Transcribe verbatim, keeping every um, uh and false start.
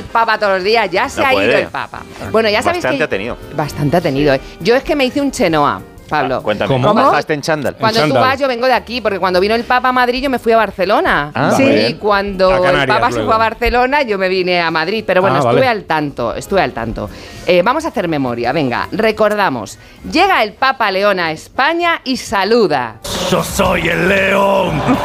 Papa todos los días, ya se No ha puede. ido el Papa. Bueno, ya sabéis Bastante que... ha tenido. Bastante ha tenido. ¿eh? Yo es que me hice un chenoa, Pablo. Ah, cuéntame, ¿Cómo? ¿cómo ¿Cómo? bajaste en chándal? Cuando En tú chándal. vas, yo vengo de aquí, porque cuando vino el Papa a Madrid, yo me fui a Barcelona. Ah, muy sí, bien. y cuando A el Canarias, Papa se luego. fue a Barcelona, yo me vine a Madrid. Pero bueno, Ah, estuve vale. al tanto, estuve al tanto. Eh, vamos a hacer memoria, venga, recordamos. Llega el Papa León a España y saluda. Yo soy el león.